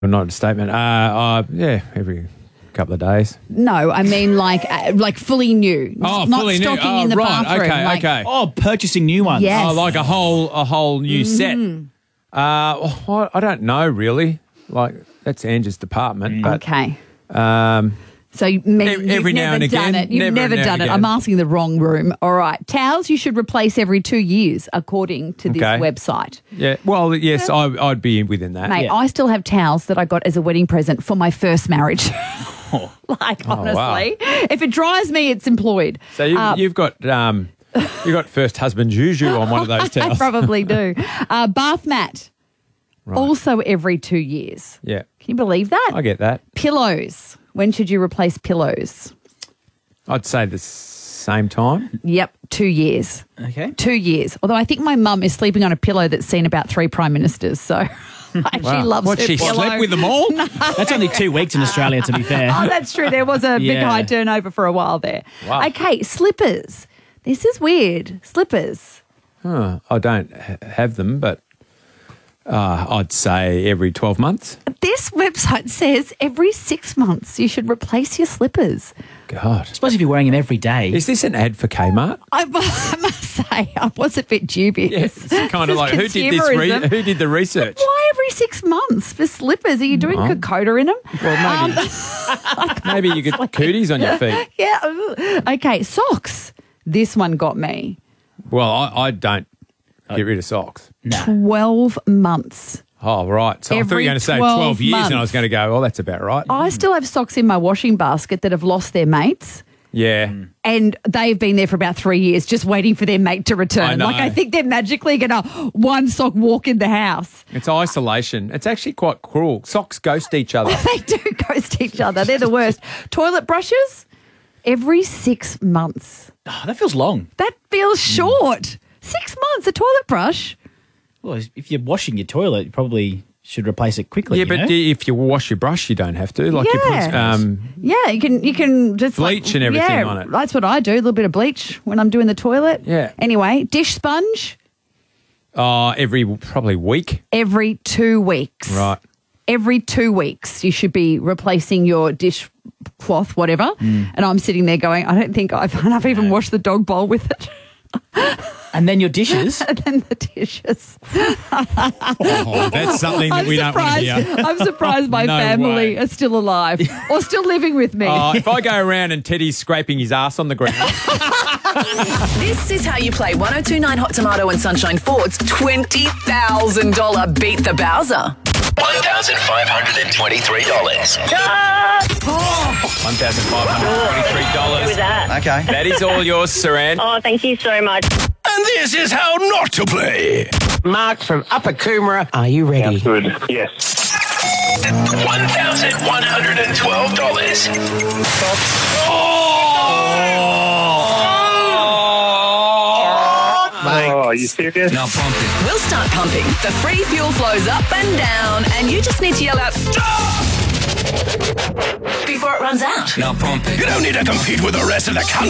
Not a statement. Yeah, every couple of days. No, I mean like fully new. Oh, not fully new. stocking in the right. bathroom. Okay, like, okay. Oh, purchasing new ones. Yes. Oh, like a whole new set. I don't know really. Like that's Angie's department. But, Okay. So you've every now never and done again. it. You've Never never now done and it. I'm again. asking the wrong room. All right. Towels you should replace every 2 years, according to this Okay. website. Yeah. Well, yes, I'd be within that. Mate, Yeah. I still have towels that I got as a wedding present for my first marriage. Like, honestly. wow. If it dries me, it's employed. So you've got first husband juju on one of those I towels. probably do. Bath mat. Right. Also every 2 years. Yeah, Can you believe that? I get that. Pillows. When should you replace pillows? I'd say the same time. Yep, 2 years. Okay. 2 years. Although I think my mum is sleeping on a pillow that's seen about 3 prime ministers. So she Wow. loves What, her she pillow. slept with them all? That's only 2 weeks in Australia, to be fair. Oh, that's true. There was a big Yeah. high turnover for a while there. Wow. Okay, slippers. This is weird. Slippers. I don't have them, but I'd say every 12 months. This website says every 6 months you should replace your slippers. God. I suppose if you're wearing them every day. Is this an ad for Kmart? I must say, I was a bit dubious. Yes. It's kind of This like, is who did this? consumerism. Who did the research? Why every 6 months for slippers? Are you doing Kokoda in them? Well, maybe you get cooties on your feet. Yeah. Ugh. Okay, socks. This one got me. Well, I don't get rid of socks. 12 months. Oh, right. So I thought you Every were going to say 12 12 years, and I was months. going to go, well, that's about right. I still have socks in my washing basket that have lost their mates. Yeah. And they've been there for about 3 years just waiting for their mate to return. I know. Like, I think they're magically going to one sock walk in the house. It's isolation. It's actually quite cruel. Socks ghost each other. They do ghost each other. They're the worst. Toilet brushes, every 6 months. Oh, that feels long. That feels short. 6 months, a toilet brush. Well, if you're washing your toilet, you probably should replace it quickly. Yeah, you but know? if you wash your brush, you don't have to. Like you put Yeah, you can just Bleach and everything on it. That's what I do. A little bit of bleach when I'm doing the toilet. Yeah. Anyway, dish sponge every probably week. every 2 weeks. Right. Every 2 weeks, you should be replacing your dishcloth, whatever. And I'm sitting there going, I don't think I've even washed the dog bowl with it. And then your dishes. And then the dishes. Oh, that's something that we don't want to hear. I'm surprised my No family way. are still alive or still living with me. If I go around and Teddy's scraping his ass on the ground, This is how you play 1029 Hot Tomato and Sunshine Ford's $20,000 Beat the Bowser. $1,523. $1,523. Okay. That is all yours, Saran. Oh, thank you so much. And this is how not to play. Mark from Upper Coomera, are you ready? Good. Yes. $1,112. Oh, are you serious? Now pump it. We'll start pumping. The free fuel flows up and down, and you just need to yell out, "Stop!" before it runs out. Now pump it. You don't need to compete with the rest of the country.